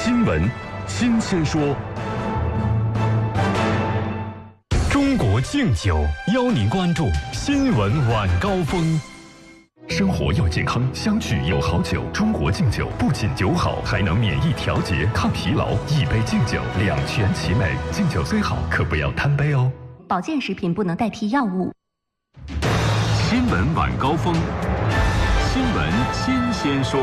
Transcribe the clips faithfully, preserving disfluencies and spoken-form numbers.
新闻新鲜说。中国敬酒邀您关注新闻晚高峰。生活要健康，相聚有好酒。中国敬酒不仅酒好，还能免疫调节、抗疲劳。一杯敬酒，两全其美。敬酒虽好，可不要贪杯哦。 保健食品不能代替药物。 新闻晚高峰，新闻新鲜说。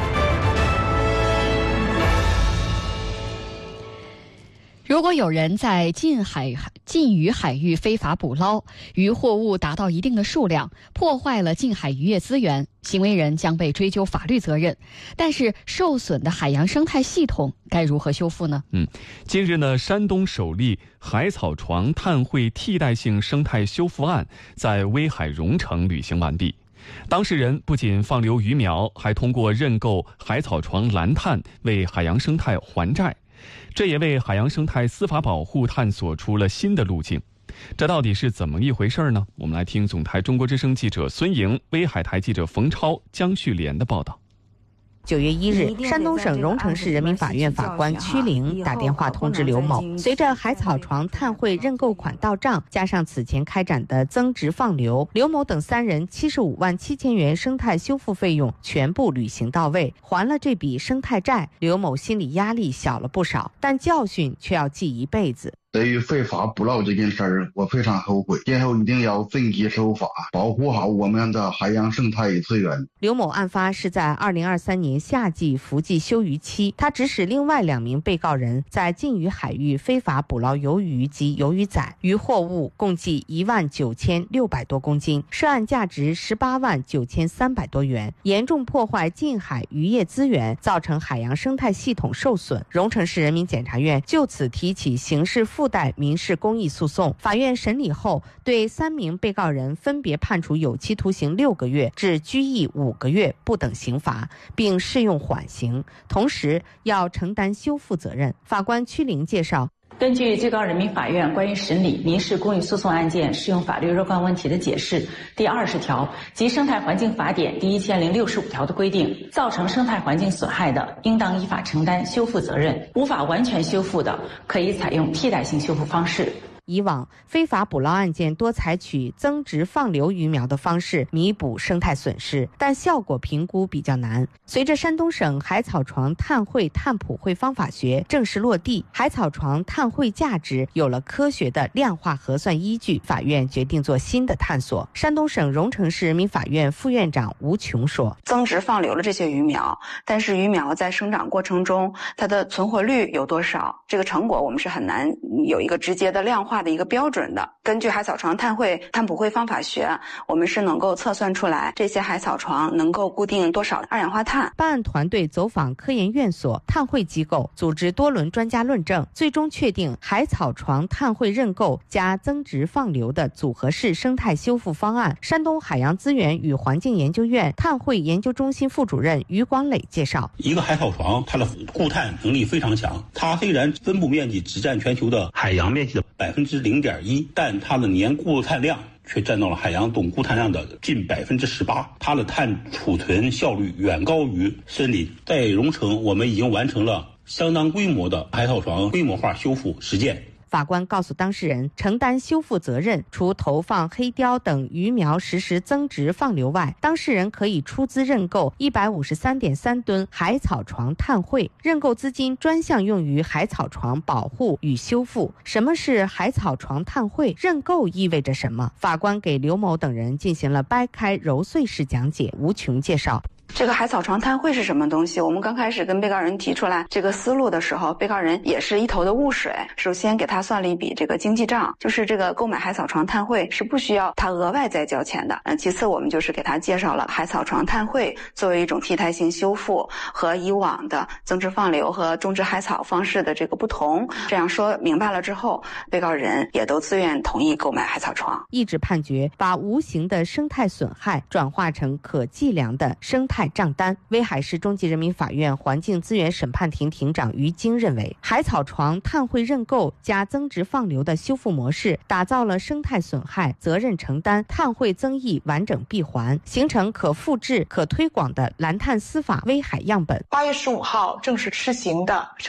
如果有人在近海禁渔海域非法捕捞，渔获物达到一定的数量，破坏了近海渔业资源，行为人将被追究法律责任。但是受损的海洋生态系统该如何修复呢？嗯， 近日呢，山东首例海草床碳汇替代性生态修复案在威海荣成履行完毕。当事人不仅放流鱼苗，还通过认购海草床蓝碳为海洋生态还债。这也为海洋生态司法保护探索出了新的路径。这到底是怎么一回事呢？我们来听总台中国之声记者孙莹、威海台记者冯超、江旭莲的报道。 九月一日，山东省荣成市人民法院法官屈玲打电话通知刘某，随着海草床碳汇认购款到账，加上此前开展的增值放流，刘某等三人七十五万七千元生态修复费用全部履行到位，还了这笔生态债。刘某心理压力小了不少，但教训却要记一辈子。 对于非法捕捞这件事儿，我非常后悔，今后一定要遵纪守法，保护好我们的海洋生态资源。 刘某案发是在二零二三年夏季伏季休渔期，他指使另外两名被告人在禁渔海域非法捕捞鱿鱼及鱿鱼仔，渔获物共计一万九千六百多公斤，涉案价值十八万九千三百多元，严重破坏近海渔业资源，造成海洋生态系统受损。荣成市人民检察院就此提起刑事附带民事公益诉讼，法院审理后对三名被告人分别判处有期徒刑六个月至拘役五个月不等刑罚，并适用缓刑，同时要承担修复责任。法官屈玲介绍， 根据最高人民法院关于审理民事公益诉讼案件适用法律若干问题的解释第二十条及生态环境法典第一千零六十五条的规定，造成生态环境损害的，应当依法承担修复责任；无法完全修复的，可以采用替代性修复方式。 以往非法捕捞案件多采取增值放流鱼苗的方式弥补生态损失，但效果评估比较难。随着山东省海草床碳汇碳普惠方法学正式落地，海草床碳汇价值有了科学的量化核算依据，法院决定做新的探索。山东省荣成市人民法院副院长吴琼说， 增值放流了这些鱼苗，但是鱼苗在生长过程中它的存活率有多少，这个成果我们是很难有一个直接的量化的一个标准的。根据海草床碳汇碳普惠方法学，我们是能够测算出来这些海草床能够固定多少二氧化碳。 办案团队走访科研院所、碳汇机构，组织多轮专家论证，最终确定海草床碳汇认购加增值放流的组合式生态修复方案。山东海洋资源与环境研究院碳汇研究中心副主任于广磊介绍， 一个海草床它的固碳能力非常强，它虽然分布面积只占全球的海洋面积的百分之零点一，但它的年固碳量却占到了海洋总固碳量的近百分之十八，它的碳储存效率远高于森林。在荣成，我们已经完成了相当规模的海草床规模化修复实践。 法官告诉当事人，承担修复责任除投放黑鲷等鱼苗实施增值放流外，当事人可以出资认购一百五十三点三吨海草床碳汇，认购资金专项用于海草床保护与修复。什么是海草床碳汇？认购意味着什么？法官给刘某等人进行了掰开揉碎式讲解。吴琼介绍， 这个海草床碳汇是什么东西？我们刚开始跟被告人提出来这个思路的时候，被告人也是一头的雾水。首先给他算了一笔这个经济账，就是这个购买海草床碳汇是不需要他额外再交钱的。嗯，其次我们就是给他介绍了海草床碳汇作为一种替代性修复和以往的增值放流和种植海草方式的这个不同。这样说明白了之后，被告人也都自愿同意购买海草床。 一纸判决把无形的生态损害转化成可计量的生态账单。威海市中级人民法院环境资源审判庭庭长于京认为，海草床碳汇认购加增值放流的修复模式，打造了生态损害责任承担、碳汇增益完整闭环，形成可复制、可推广的蓝碳司法威海样本。 八月十五号正式施行的